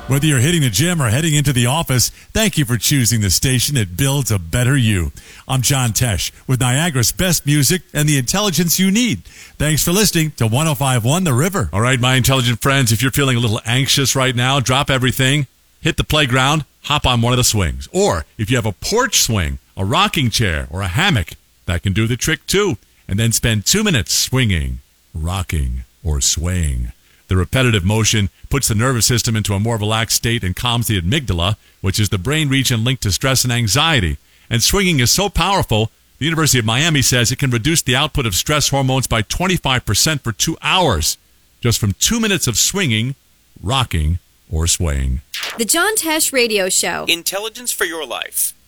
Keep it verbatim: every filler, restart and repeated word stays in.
Whether you're hitting the gym or heading into the office, thank you for choosing the station that builds a better you. I'm John Tesh with Niagara's best music and the intelligence you need. Thanks for listening to one oh five point one The River. All right, my intelligent friends, if you're feeling a little anxious right now, drop everything, hit the playground, hop on one of the swings. Or if you have a porch swing, a rocking chair, or a hammock, that can do the trick too. And then spend two minutes swinging, rocking, or swaying. The repetitive motion puts the nervous system into a more relaxed state and calms the amygdala, which is the brain region linked to stress and anxiety. And swinging is so powerful, the University of Miami says it can reduce the output of stress hormones by twenty-five percent for two hours, just from two minutes of swinging, rocking, or swaying. The John Tesh Radio Show. Intelligence for your life.